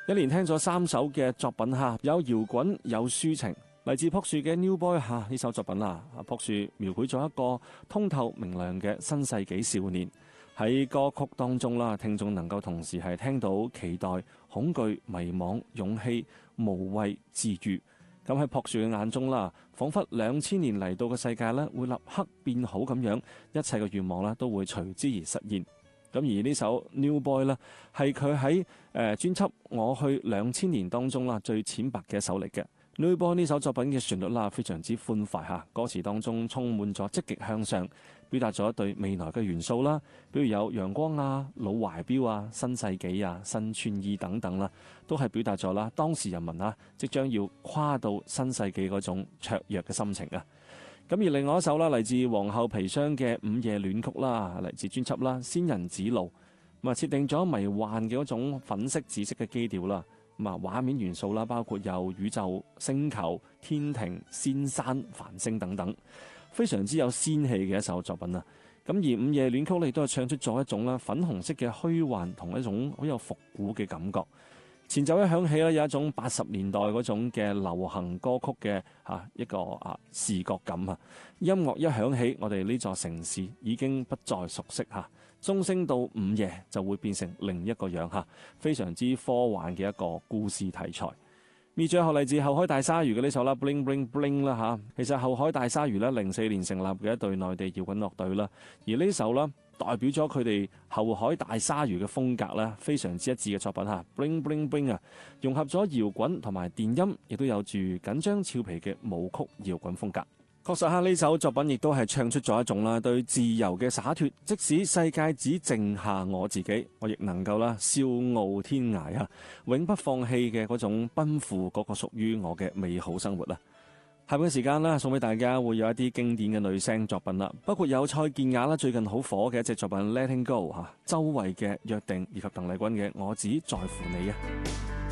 一連聽咗3首嘅作品嚇，有搖滾有抒情，嚟自朴樹嘅 New Boy 嚇呢首作品啦。朴樹描繪咗一個通透明亮嘅新世紀少年，喺歌曲當中啦，聽眾能夠同時係聽到期待、恐懼、迷惘、勇氣、無畏、治愈。咁喺朴樹嘅眼中啦，彷彿2000年嚟到嘅世界咧會立刻變好咁樣，一切嘅願望咧都會隨之而實現。咁而呢首 New Boy 呢，係佢喺專輯《我去2000年》當中啦最淺白嘅一首嚟嘅。New Boy 呢首作品嘅旋律啦非常之歡快嚇，歌詞當中充滿咗積極向上，表達咗對未來嘅元素啦，比如有陽光啊、老懷錶啊、新世紀啊、新穿衣等等啦，都係表達咗啦當時人民啊即將要跨到新世紀嗰種雀躍嘅心情啊。咁而另外一首啦，嚟自皇后皮箱嘅《午夜戀曲》啦，嚟自專輯啦《仙人指路》，咁啊設定咗迷幻嘅嗰種粉色紫色嘅基調啦，咁啊畫面元素啦，包括有宇宙、星球、天庭、仙山、繁星等等，非常之有仙氣嘅一首作品啊！咁而《午夜戀曲》亦都係唱出咗一種啦粉紅色嘅虛幻同一種好有復古嘅感覺。前奏一響起咧，有一種80年代嗰種嘅流行歌曲嘅一個視覺感啊！音樂一響起，我哋呢座城市已經不再熟悉嚇，鐘聲到午夜就會變成另一個樣嚇，非常之科幻嘅一個故事題材。而最後嚟自後海大鯊魚嘅呢首啦 Bling Bling Bling 啦嚇，其實後海大鯊魚咧04年成立嘅一隊內地搖滾樂隊啦，而呢首啦代表咗佢哋後海大鯊魚嘅風格啦，非常之一致嘅作品嚇 Bling Bling Bling 啊，融合咗搖滾同埋電音，亦都有住緊張俏皮嘅舞曲搖滾風格。確實下呢首作品亦都係唱出咗一種啦對自由嘅灑脫，即使世界只剩下我自己，我亦能夠啦笑傲天涯啊，永不放棄嘅嗰種奔赴嗰個屬於我嘅美好生活啦。下面嘅時間啦，送俾大家會有一啲經典嘅女聲作品啦，包括有蔡健雅啦最近好火嘅一隻作品 Letting Go 周蕙嘅約定，以及鄧麗君嘅我只在乎你啊。